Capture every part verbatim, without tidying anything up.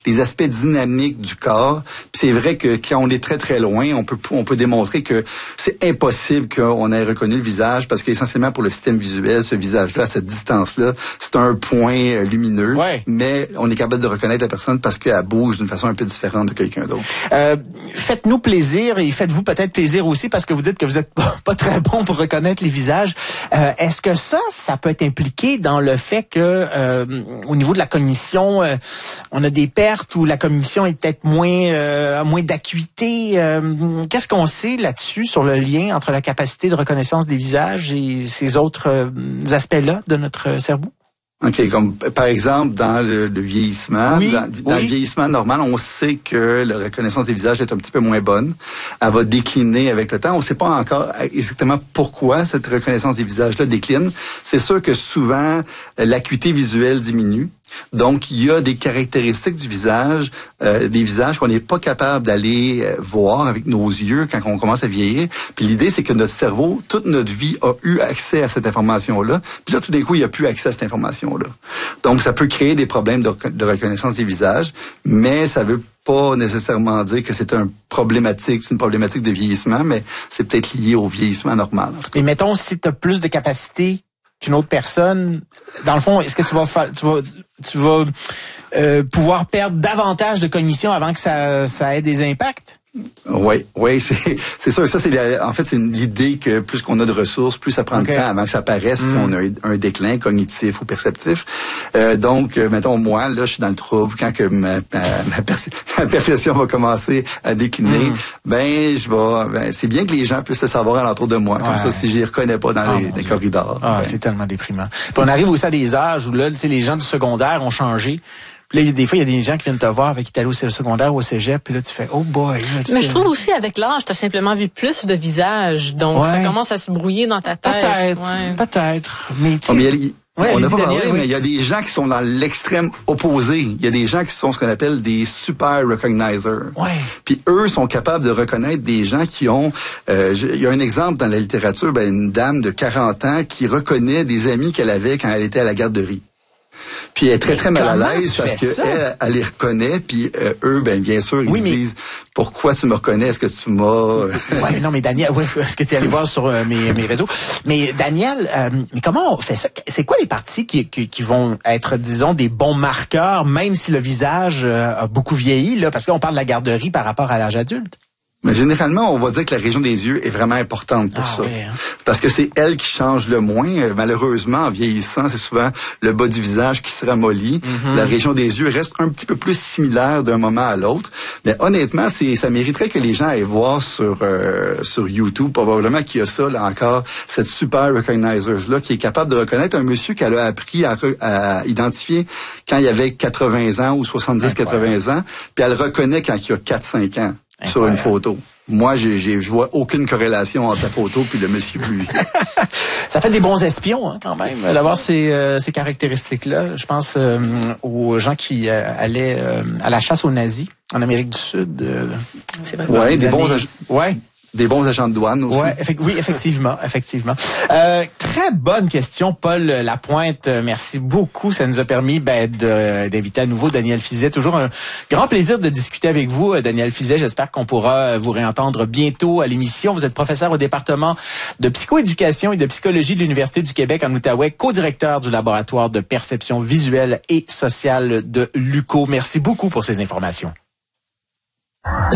les aspects dynamiques du corps. Puis c'est vrai que quand on est très très loin, on peut on peut démontrer que c'est impossible qu'on ait reconnu le visage parce qu'essentiellement pour le système visuel, ce visage-là, à cette distance-là, c'est un point lumineux. Ouais. Mais on est capable de reconnaître la personne parce qu'elle bouge d'une façon un peu différente de quelqu'un d'autre. Euh, faites-nous plaisir et faites-vous peut-être plaisir aussi parce que vous dites que vous êtes pas, pas très bon pour reconnaître les visages. Euh, est-ce que ça, ça peut être impliqué dans le fait que euh, au niveau de la cognition, euh, on a des pertes où la cognition est peut-être moins euh, moins d'acuité. Euh, qu'est-ce qu'on sait là-dessus sur le lien entre la capacité de reconnaissance des visages et ces autres euh, aspects-là de notre cerveau? OK, comme par exemple dans le, le vieillissement, oui, dans, dans oui. le vieillissement normal, on sait que la reconnaissance des visages est un petit peu moins bonne. Elle va décliner avec le temps. On ne sait pas encore exactement pourquoi cette reconnaissance des visages-là décline. C'est sûr que souvent, l'acuité visuelle diminue. Donc, il y a des caractéristiques du visage, euh, des visages qu'on n'est pas capable d'aller euh, voir avec nos yeux quand on commence à vieillir. Puis l'idée, c'est que notre cerveau, toute notre vie, a eu accès à cette information-là. Puis là, tout d'un coup, il n'y a plus accès à cette information-là. Donc, ça peut créer des problèmes de, de reconnaissance des visages, mais ça veut pas nécessairement dire que c'est un problématique, c'est une problématique de vieillissement, mais c'est peut-être lié au vieillissement normal. Et mettons, si tu as plus de capacité qu'une autre personne, dans le fond, est-ce que tu vas faire, tu vas, tu vas euh, pouvoir perdre davantage de cognition avant que ça, ça ait des impacts? Oui, oui, c'est c'est sûr. Ça, c'est la, en fait, c'est une, l'idée que plus qu'on a de ressources, plus ça prend okay. de temps avant que ça apparaisse mm. si on a un, un déclin cognitif ou perceptif. Euh, donc, euh, mettons, moi, là, je suis dans le trouble. Quand que ma, ma, ma, perce- ma perception va commencer à décliner, mm. ben, je vais. Ben, c'est bien que les gens puissent le savoir alentour de moi. Comme ouais. ça, si je les reconnais pas dans oh, les, les corridors. Ah, ben. C'est tellement déprimant. Puis on arrive aussi à des âges où là, tu sais, les gens du secondaire ont changé. Puis là, des fois, il y a des gens qui viennent te voir avec qui t'es allé au secondaire ou au cégep, puis là, tu fais « Oh boy! » Mais je trouve aussi, avec l'âge, t'as simplement vu plus de visages, donc ouais. ça commence à se brouiller dans ta tête. Peut-être, ouais. peut-être. Mais, oh, mais il, ouais, on n'a pas Daniel, parlé, oui. mais il y a des gens qui sont dans l'extrême opposé. Il y a des gens qui sont ce qu'on appelle des super recognizers. Ouais. Puis eux sont capables de reconnaître des gens qui ont... Euh, je, il y a un exemple dans la littérature, ben, une dame de quarante ans qui reconnaît des amis qu'elle avait quand elle était à la garderie. Puis elle est très, mais très mal à l'aise parce que elle, elle les reconnaît, puis euh, eux, ben bien sûr, ils oui, se mais... disent « Pourquoi tu me reconnais? Est-ce que tu m'as... » Oui, mais non, mais Daniel, ouais, est-ce que tu es allé voir sur euh, mes, mes réseaux? Mais Daniel, euh, mais comment on fait ça? C'est quoi les parties qui, qui, qui vont être, disons, des bons marqueurs, même si le visage euh, a beaucoup vieilli, là? Parce que là, on parle de la garderie par rapport à l'âge adulte. Mais généralement, on va dire que la région des yeux est vraiment importante pour ah, ça. Oui, hein. Parce que c'est elle qui change le moins. Malheureusement, en vieillissant, c'est souvent le bas du visage qui se ramollit. Mm-hmm. La région des yeux reste un petit peu plus similaire d'un moment à l'autre. Mais honnêtement, c'est ça mériterait que les gens aillent voir sur euh, sur YouTube, probablement qu'il y a ça, là encore, cette super recognizers-là, qui est capable de reconnaître un monsieur qu'elle a appris à, re, à identifier quand il avait quatre-vingts ans ou soixante-dix quatre-vingts ans, puis elle reconnaît quand il a quatre cinq ans. Sur une photo. Moi, j'ai, j'ai, je vois aucune corrélation entre la photo puis le monsieur plus. Ça fait des bons espions, hein, quand même, d'avoir ces, euh, ces caractéristiques-là. Je pense euh, aux gens qui euh, allaient euh, à la chasse aux nazis en Amérique du Sud. Euh, C'est vrai. Ouais, des années... bons. Ag... Ouais. Des bons agents de douane aussi. Ouais, effect- oui, effectivement, effectivement. Euh, très bonne question, Paul Lapointe. Merci beaucoup. Ça nous a permis ben, de, d'inviter à nouveau Daniel Fizet. Toujours un grand plaisir de discuter avec vous, Daniel Fizet. J'espère qu'on pourra vous réentendre bientôt à l'émission. Vous êtes professeur au département de psychoéducation et de psychologie de l'Université du Québec en Outaouais, co-directeur du laboratoire de perception visuelle et sociale de l'U Q O. Merci beaucoup pour ces informations.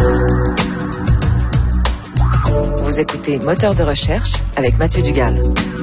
Vous écoutez Moteur de recherche avec Mathieu Dugal.